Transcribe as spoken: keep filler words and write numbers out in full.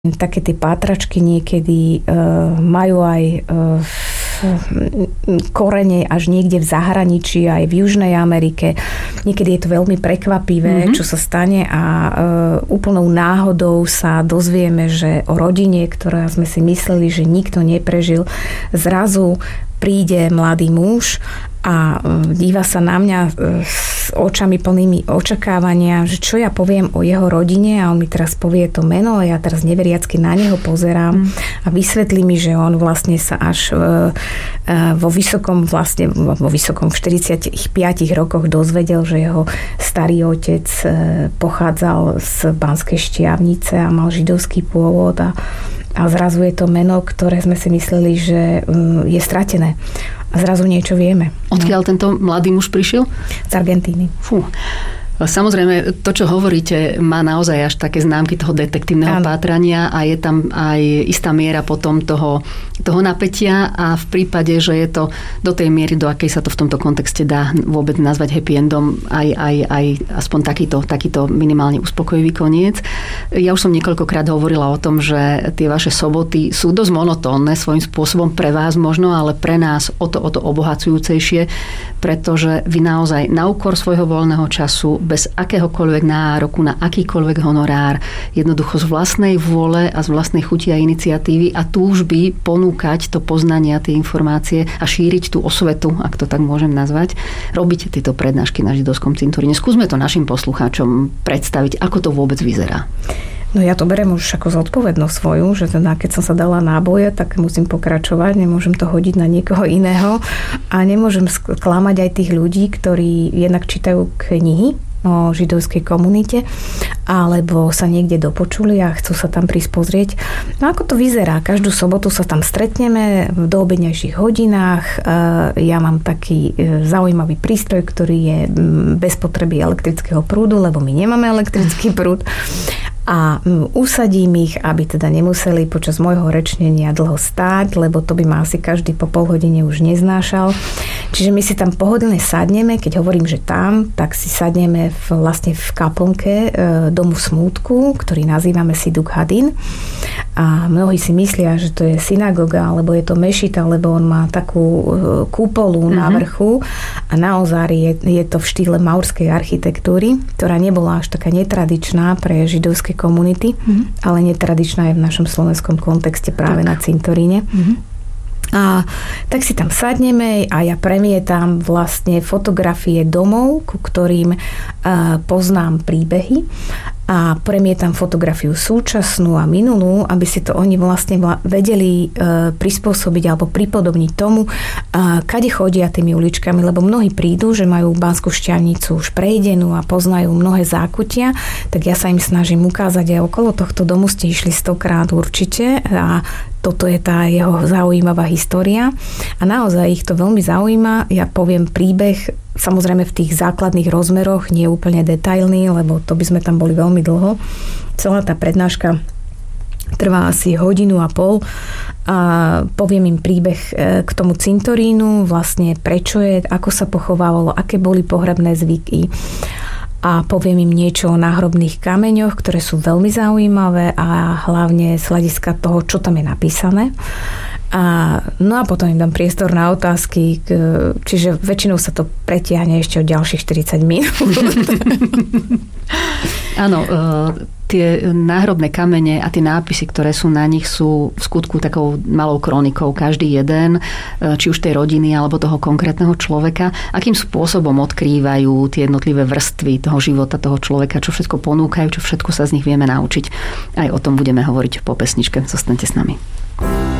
Také tie pátračky niekedy uh, majú aj uh, korene až niekde v zahraničí, aj v Južnej Amerike. Niekedy je to veľmi prekvapivé, mm-hmm. čo sa stane a uh, úplnou náhodou sa dozvieme, že o rodine, ktorá sme si mysleli, že nikto neprežil, zrazu príde mladý muž a díva sa na mňa s očami plnými očakávania, že čo ja poviem o jeho rodine a on mi teraz povie to meno a ja teraz neveriacky na neho pozerám mm. a vysvetlí mi, že on vlastne sa až vo vysokom vlastne vo vysokom v štyridsiatich piatich rokoch dozvedel, že jeho starý otec pochádzal z Banskej Štiavnice a mal židovský pôvod a a zrazu je to meno, ktoré sme si mysleli, že je stratené. A zrazu niečo vieme. Odkiaľ no. tento mladý muž prišiel? Z Argentíny. Fú. Samozrejme, to, čo hovoríte, má naozaj až také známky toho detektívneho Áno. pátrania a je tam aj istá miera potom toho, toho napätia a v prípade, že je to do tej miery, do akej sa to v tomto kontexte dá vôbec nazvať happy endom, aj, aj, aj aspoň takýto, takýto minimálne uspokojivý koniec. Ja už som niekoľkokrát hovorila o tom, že tie vaše soboty sú dosť monotónne svojím spôsobom pre vás možno, ale pre nás o to, o to obohacujúcejšie, pretože vy naozaj na úkor svojho voľného času bez akéhokoľvek nároku na akýkoľvek honorár, jednoducho z vlastnej vôle a z vlastnej chuti a iniciatívy a túžby ponúkať to poznanie a tie informácie a šíriť tú osvetu, ak to tak môžem nazvať, robiť tieto prednášky na židovskom cintoríne. Skúsme to našim poslucháčom predstaviť, ako to vôbec vyzerá. No ja to beriem už ako zodpovednosť svoju, že teda keď som sa dala náboje, tak musím pokračovať, nemôžem to hodiť na niekoho iného a nemôžem sklamať aj tých ľudí, ktorí jednak čítajú knihy o židovskej komunite, alebo sa niekde dopočuli a chcú sa tam prísť pozrieť. No ako to vyzerá? Každú sobotu sa tam stretneme v doobednejších hodinách. Ja mám taký zaujímavý prístroj, ktorý je bez potreby elektrického prúdu, lebo my nemáme elektrický prúd. A usadím ich, aby teda nemuseli počas môjho rečnenia dlho stáť, lebo to by ma asi každý po pol hodine už neznášal. Čiže my si tam pohodlne sadneme, keď hovorím, že tam, tak si sadneme v, vlastne v kaplnke e, domu smútku, ktorý nazývame Siduk Hadin. A mnohí si myslia, že to je synagoga, alebo je to mešita, lebo on má takú e, kúpolu mm-hmm. na vrchu a naozaj je, je to v štýle maurskej architektúry, ktorá nebola až taká netradičná pre židovské komunity, mm-hmm. ale netradičná je v našom slovenskom kontexte práve tak. Na cintoríne. Mm-hmm. A tak si tam sadneme a ja premietam vlastne fotografie domov, ku ktorým uh, poznám príbehy a premietam fotografiu súčasnú a minulú, aby si to oni vlastne vedeli uh, prispôsobiť alebo pripodobniť tomu, uh, kade chodia tými uličkami, lebo mnohí prídu, že majú Banskú Štiavnicu už prejdenú a poznajú mnohé zákutia, tak ja sa im snažím ukázať aj okolo tohto domu ste išli stokrát určite a toto je tá jeho zaujímavá história a naozaj ich to veľmi zaujíma. Ja poviem príbeh, samozrejme v tých základných rozmeroch, nie úplne detailný, lebo to by sme tam boli veľmi dlho. Celá tá prednáška trvá asi hodinu a pol a poviem im príbeh k tomu cintorínu, vlastne prečo je, ako sa pochovávalo, aké boli pohrebné zvyky. A poviem im niečo o náhrobných kameňoch, ktoré sú veľmi zaujímavé a hlavne z hľadiska toho, čo tam je napísané. A, no a potom im dám priestor na otázky, čiže väčšinou sa to pretiahne ešte o ďalších štyridsať minút. Áno, tie náhrobné kamene a tie nápisy, ktoré sú na nich, sú v skutku takou malou kronikou, každý jeden, či už tej rodiny alebo toho konkrétneho človeka. Akým spôsobom odkrývajú tie jednotlivé vrstvy toho života toho človeka, čo všetko ponúkajú, čo všetko sa z nich vieme naučiť. Aj o tom budeme hovoriť po pesničke. Zostaňte s nami.